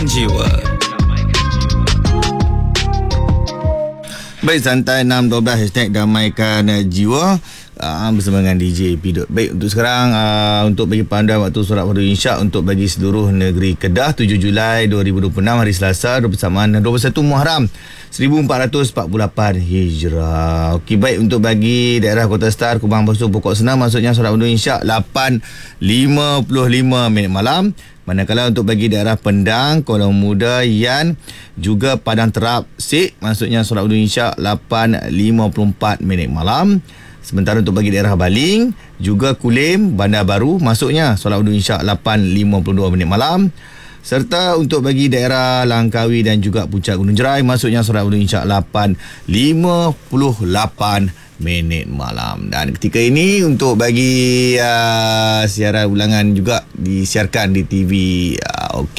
Jiwa. Baik, santai 612 hashtag damaikan jiwa bersama dengan DJ Pidot. Baik, untuk sekarang untuk bagi panduan waktu solat fardu Isyak untuk bagi seluruh negeri Kedah 7 Julai 2026 hari Selasa bersamaan 21 Muharram 1448 Hijrah. Okey, baik, untuk bagi daerah Kota Star, Kubang Basuh, Pokok Senang maksudnya solat fardu Isyak 8.55 minit malam. Manakala untuk bagi daerah Pendang, Kuala Muda, Yan juga Padang Terap, Sik maksudnya solat fardu Isyak 8.54 minit malam. Sementara untuk bagi daerah Baling, juga Kulim, Bandar Baru maksudnya solat fardu Isyak 8.52 minit malam. Serta untuk bagi daerah Langkawi dan juga Puncak Gunung Jerai maksudnya solat fardu Isyak 8.58 minit malam. Dan ketika ini untuk bagi siaran ulangan juga disiarkan di TV. Okey.